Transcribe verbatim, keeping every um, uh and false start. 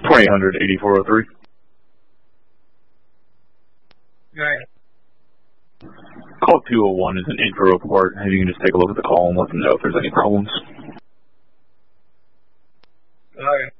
twenty-eight hundred, eighty-four oh three. Alright. Call two oh one is an intro report, and you can just take a look at the call and let them know if there's any problems. Alright.